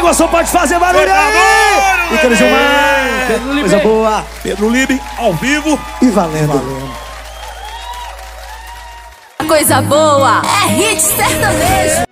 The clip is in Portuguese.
emoção pode fazer barulho aí! Ícaro Gilmar, coisa boa. Pedro Libe, ao vivo e valendo. Coisa boa é hit sertanejo.